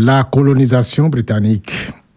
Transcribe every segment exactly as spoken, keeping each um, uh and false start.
La colonisation britannique.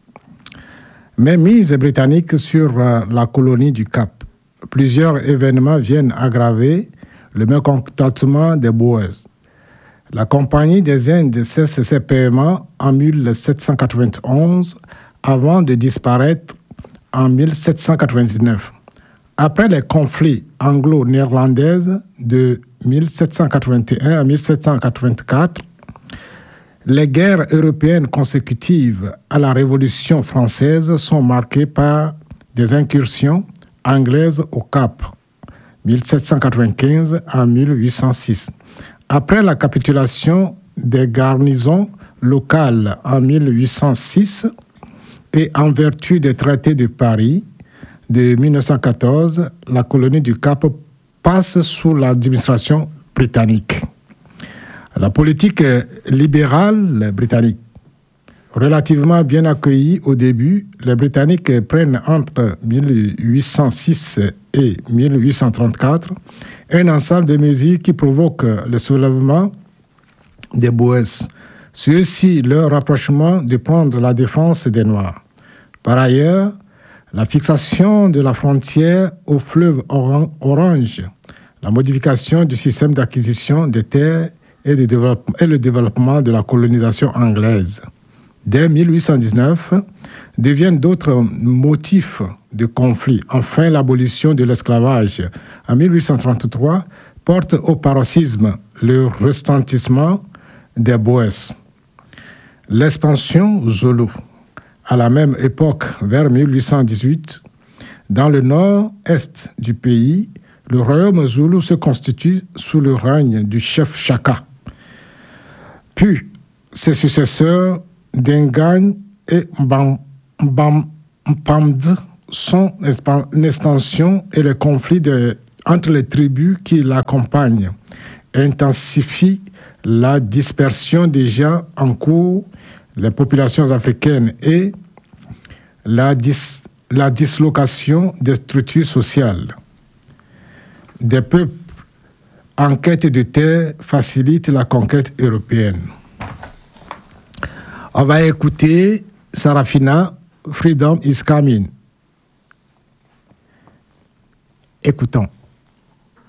Mainmise britannique sur la colonie du Cap. Plusieurs événements viennent aggraver le mécontentement des Boers. La Compagnie des Indes cesse ses paiements en mille sept cent quatre-vingt-onze avant de disparaître en mille sept cent quatre-vingt-dix-neuf. Après les conflits anglo-néerlandais de mille sept cent quatre-vingt-un à mille sept cent quatre-vingt-quatre, les guerres européennes consécutives à la Révolution française sont marquées par des incursions anglaises au Cap, mille sept cent quatre-vingt-quinze à mille huit cent six. Après la capitulation des garnisons locales en mille huit cent six et en vertu des traités de Paris de mille neuf cent quatorze, la colonie du Cap passe sous l'administration britannique. La politique libérale britannique. Relativement bien accueillie au début, les Britanniques prennent entre mille huit cent six et mille huit cent trente-quatre un ensemble de mesures qui provoquent le soulèvement des Boers. Ceux-ci leur rapprochement de prendre la défense des Noirs. Par ailleurs, la fixation de la frontière au fleuve Orange, la modification du système d'acquisition des terres et, de développement, et le développement de la colonisation anglaise. Dès mille huit cent dix-neuf, deviennent d'autres motifs de conflit. Enfin, l'abolition de l'esclavage en mille huit cent trente-trois porte au paroxysme le retentissement des Boers. L'expansion Zoulou. À la même époque, vers mille huit cent dix-huit, dans le nord-est du pays, le royaume Zoulou se constitue sous le règne du chef Chaka. Puis, ses successeurs Dengang et Mpamd sont une extension et le conflit de, entre les tribus qui l'accompagnent intensifie la dispersion déjà en cours les populations africaines et la, dis, la dislocation des structures sociales. Des peuples en quête de terre facilitent la conquête européenne. On va écouter Sarafina, Freedom is Coming. Écoutons.